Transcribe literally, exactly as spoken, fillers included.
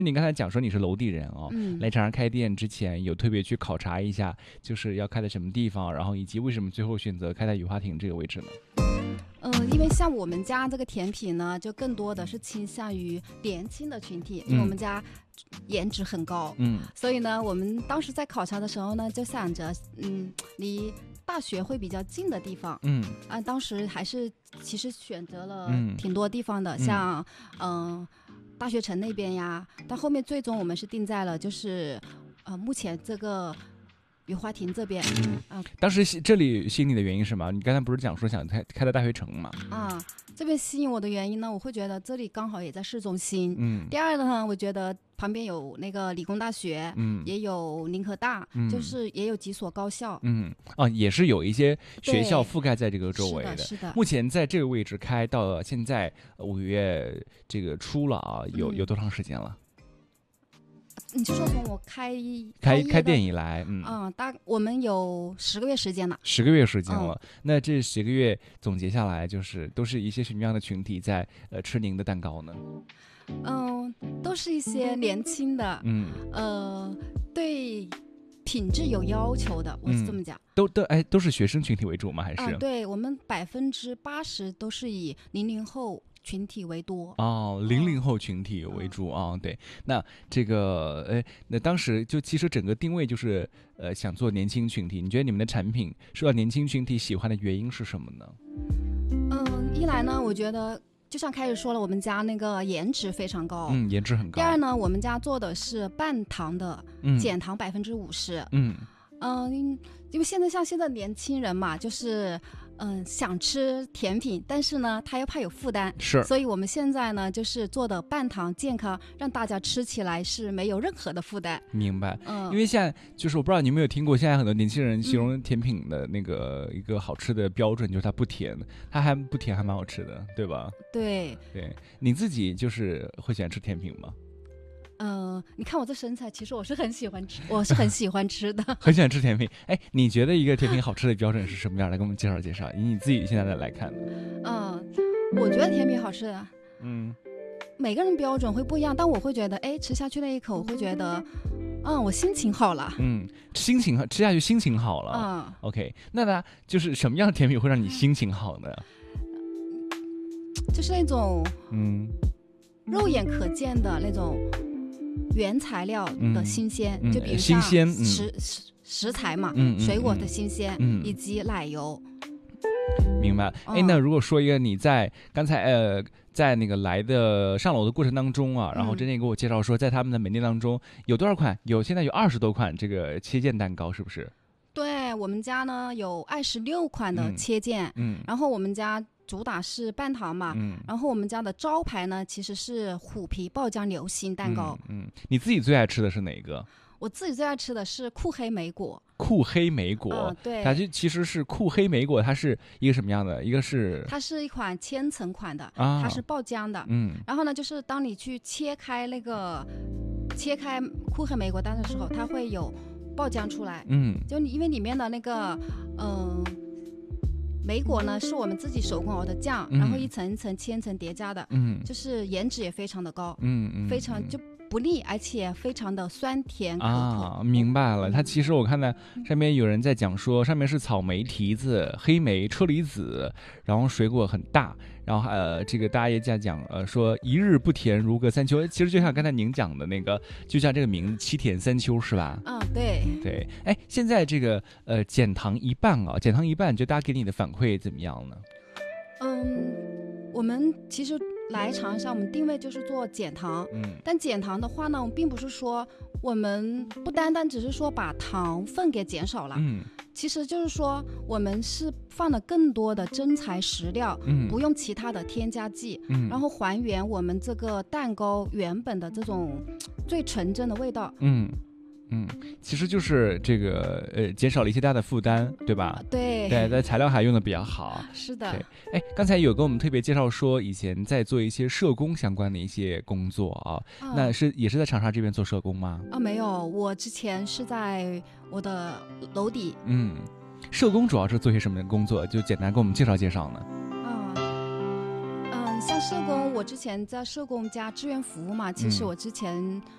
你刚才讲说你是娄地人哦， 嗯， 来长沙开店之前有特别去考察一下，就是要开在什么地方，然后以及为什么最后选择开在雨花亭这个位置呢？ 嗯、呃，因为像我们家这个甜品呢，就更多的是倾向于年轻的群体，因为我们家颜值很高， 嗯， 所以呢，我们当时在考察的时候呢，就想着，嗯，离大学会比较近的地方， 嗯， 啊，当时还是其实选择了嗯挺多地方的， 嗯像嗯、呃大学城那边呀，但后面最终我们是定在了就是呃目前这个雨花亭这边，啊当时吸这里吸引你的原因是什么？你刚才不是讲说想开开在大学城嘛？ 啊，这边吸引我的原因呢，我会觉得这里刚好也在市中心。 嗯第二呢，我觉得旁边有那个理工大学， 嗯也有宁河大， 嗯就是也有几所高校。 嗯啊，也是有一些学校对覆盖在这个周围是的，是的。 目前在这个位置开到现在呃五月这个初了啊，有嗯有多长时间了？ 你就说从我开业的开开店以来，嗯， 嗯，大我们有十个月时间了。 十个月时间了。 嗯那这十个月总结下来，就是都是一些什么样的群体在呃吃您的蛋糕呢？ 嗯，都是一些年轻的， 嗯， 呃，对品质有要求的，我是这么讲。 都都哎都是学生群体为主吗？还是？ 啊，对我们百分之八十都是以零零后群体为多。 哦，零零后群体为主啊、哦，对，那这个，哎，那当时就其实整个定位就是，呃，想做年轻群体。你觉得你们的产品受到年轻群体喜欢的原因是什么呢？ 嗯，一来呢，我觉得就像开始说了，我们家那个颜值非常高。 嗯，颜值很高。 第二呢，我们家做的是半糖的， 嗯减糖百分之五十。 嗯嗯，因为现在像现在年轻人嘛，就是嗯想吃甜品，但是呢他又怕有负担， 是， 所以我们现在呢就是做的半糖健康，让大家吃起来是没有任何的负担。 明白。 嗯， 因为现在就是我不知道你有没有听过，现在很多年轻人形容甜品的那个一个好吃的标准就是它不甜，它还不甜还蛮好吃的，对吧？ 对， 对，你自己就是会喜欢吃甜品吗？ 嗯，你看我这身材，其实我是很喜欢吃，我是很喜欢吃的。 很喜欢吃甜品。哎，你觉得一个甜品好吃的标准是什么样？来给我们介绍介绍，以你自己现在的来看。 嗯，我觉得甜品好吃的， 嗯每个人标准会不一样，但我会觉得，哎，吃下去那一口，我会觉得，嗯，我心情好了。 嗯，心情好，吃下去心情好了。 嗯， OK， 那呢，就是什么样的甜品会让你心情好呢？ 就是那种嗯肉眼可见的那种原材料的新鲜， 嗯就比如新像鲜嗯食食食材嘛， 嗯嗯水果的新鲜， 嗯以及奶油。 明白。哎， 嗯那如果说一个你在刚才呃在那个来的上楼的过程当中啊，然后嗯珍妮给我介绍说，在他们的门店当中有多少款？有现在有二十多款这个切件蛋糕，是不是？ 对我们家呢有二十六款的嗯切件， 嗯然后我们家主打是半糖嘛， 嗯。 然后我们家的招牌呢其实是虎皮爆浆流心蛋糕。 嗯，嗯，你自己最爱吃的是哪个？ 我自己最爱吃的是酷黑莓果。 酷黑莓果， 嗯，对， 它就其实是酷黑莓果，它是一个什么样的？一个是它是一款千层款的， 啊， 它是爆浆的。 嗯然后呢，就是当你去切开那个切开酷黑莓果干的时候，它会有爆浆出来。 嗯就你因为里面的那个嗯、呃莓果呢是我们自己手工熬的酱， 嗯然后一层一层千层叠加的， 嗯就是颜值也非常的高， 嗯嗯，嗯非常就不腻，而且非常的酸甜可口。 啊，明白了。它其实我看到上面有人在讲说，上面是草莓、提子、黑莓、车厘子，然后水果很大，然后呃，这个大家也在讲呃说一日不甜如隔三秋，其实就像刚才您讲的那个，就像这个名字七甜三秋是吧？ 嗯，对。 对，哎，现在这个呃减糖一半啊，减糖一半，就大家给你的反馈怎么样呢？ 嗯，我们其实来长沙，我们定位就是做减糖。 嗯但减糖的话呢，并不是说我们不单单只是说把糖分给减少了， 嗯其实就是说我们是放了更多的真材实料， 嗯， 不用其他的添加剂， 嗯， 然后还原我们这个蛋糕原本的这种最纯正的味道。 嗯嗯，其实就是这个呃减少了一些大的负担，对吧？ 啊对对，在材料还用的比较好。 是的。 对，哎，刚才有跟我们特别介绍说，以前在做一些社工相关的一些工作啊， 啊那是也是在长沙这边做社工吗？ 啊没有，我之前是在我的楼底。 嗯，社工主要是做些什么工作？就简单给我们介绍介绍呢？ 啊，嗯，像社工，我之前在社工加志愿服务嘛，其实嗯我之前